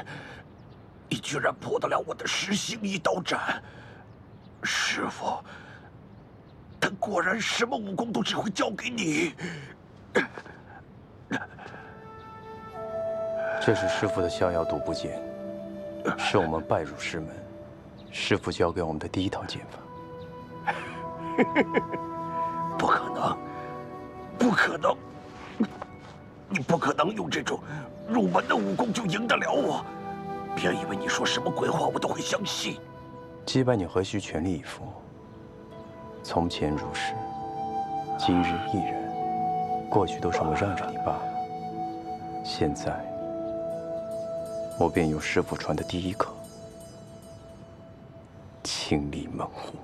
你居然破得了我的10星1刀斩！师傅，他果然什么武功都只会教给你。 这是师傅的逍遥独步剑，是我们拜入师门，师傅教给我们的第一套剑法。 不可能，不可能！你不可能用这种入门的武功就赢得了我！别以为你说什么鬼话我都会相信。 击败你何须全力以赴？从前如是，今日亦然。过去都是我们让着你罢了，现在我便用师傅传的第一课，清理门户。